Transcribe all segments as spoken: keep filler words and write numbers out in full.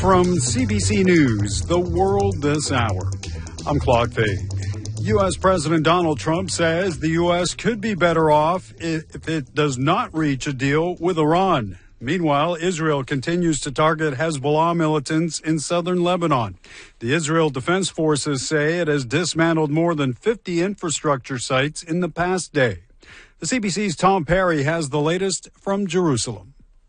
From C B C News, The World This Hour, I'm Claude Fay. U S. President Donald Trump says the U S could be better off if it does not reach a deal with Iran. Meanwhile, Israel continues to target Hezbollah militants in southern Lebanon. The Israel Defense Forces say it has dismantled more than fifty infrastructure sites in the past day. The C B C's Tom Perry has the latest from Jerusalem.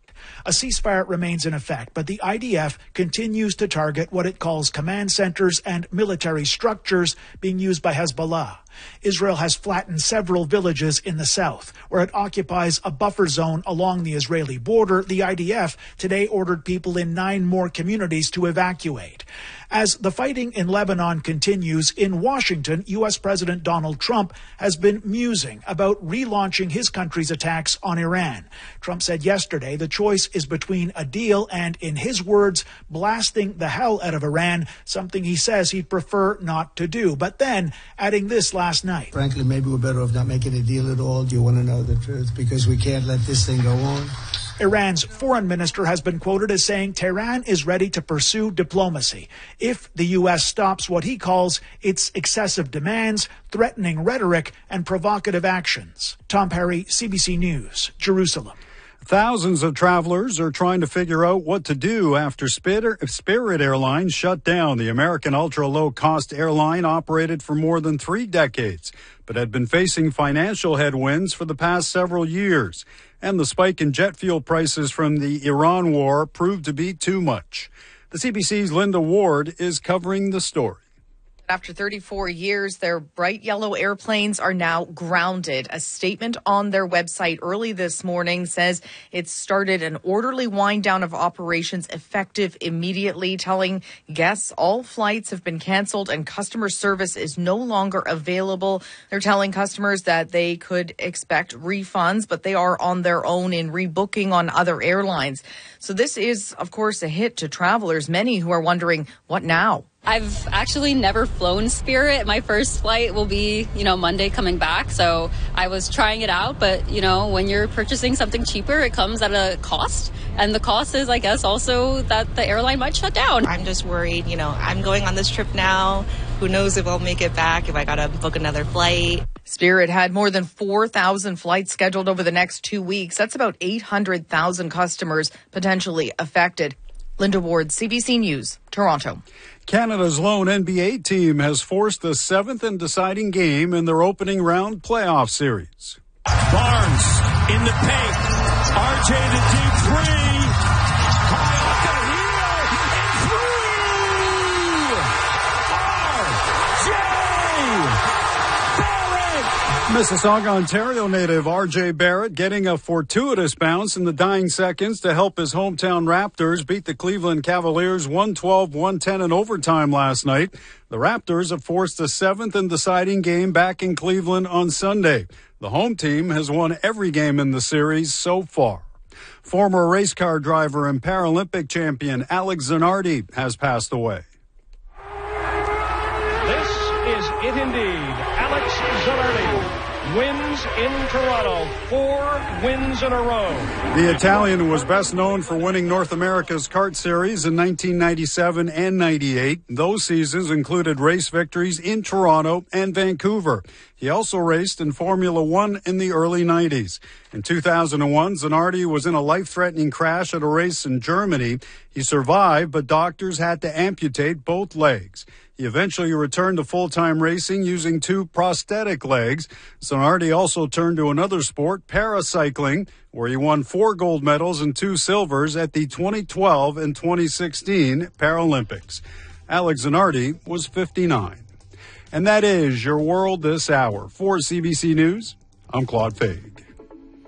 A ceasefire remains in effect, but the I D F continues to target what it calls command centers and military structures being used by Hezbollah. Israel has flattened several villages in the south, where it occupies a buffer zone along the Israeli border. The I D F today ordered people in nine more communities to evacuate. As the fighting in Lebanon continues, in Washington, U S. President Donald Trump has been musing about relaunching his country's attacks on Iran. Trump said yesterday the choice is between a deal and, in his words, blasting the hell out of Iran, something he says he'd prefer not to do. But then, adding this last night. Frankly, maybe we're better off not making a deal at all. Do you want to know the truth? Because we can't let this thing go on. Iran's foreign minister has been quoted as saying Tehran is ready to pursue diplomacy if the U S stops what he calls its excessive demands, threatening rhetoric, and provocative actions. Tom Perry, C B C News, Jerusalem. Thousands of travelers are trying to figure out what to do after Spirit Airlines shut down. The American ultra-low-cost airline operated for more than three decades, but had been facing financial headwinds for the past several years. And the spike in jet fuel prices from the Iran war proved to be too much. The C B C's Linda Ward is covering the story. After thirty-four years, their bright yellow airplanes are now grounded. A statement on their website early this morning says it started an orderly wind down of operations effective immediately, telling guests all flights have been canceled and customer service is no longer available. They're telling customers that they could expect refunds, but they are on their own in rebooking on other airlines. So this is, of course, a hit to travelers, many who are wondering, what now? I've actually never flown Spirit. My first flight will be, you know, Monday coming back. So I was trying it out. But, you know, when you're purchasing something cheaper, it comes at a cost. And the cost is, I guess, also that the airline might shut down. I'm just worried, you know, I'm going on this trip now. Who knows if I'll make it back, if I got to book another flight. Spirit had more than four thousand flights scheduled over the next two weeks. That's about eight hundred thousand customers potentially affected. Linda Ward, C B C News, Toronto. Canada's lone N B A team has forced the seventh and deciding game in their opening round playoff series. Barnes in the paint. R J to deep three. High off the heel and through. R J Mississauga, Ontario native R J Barrett getting a fortuitous bounce in the dying seconds to help his hometown Raptors beat the Cleveland Cavaliers one twelve one ten in overtime last night. The Raptors have forced a seventh and deciding game back in Cleveland on Sunday. The home team has won every game in the series so far. Former race car driver and Paralympic champion Alex Zanardi has passed away. This is it indeed. Alex Zanardi wins in Toronto. Four wins in a row. The Italian was best known for winning North America's kart series in nineteen ninety-seven and ninety-eight. Those seasons included race victories in Toronto and Vancouver. He also raced in Formula One in the early nineties. In two thousand one, Zanardi was in a life-threatening crash at a race in Germany. He survived, but doctors had to amputate both legs. He eventually returned to full-time racing using two prosthetic legs. Zanardi also turned to another sport, paracycling, where he won four gold medals and two silvers at the twenty twelve and twenty sixteen Paralympics. Alex Zanardi was fifty-nine. And that is your world this hour. For C B C News, I'm Claude Fay.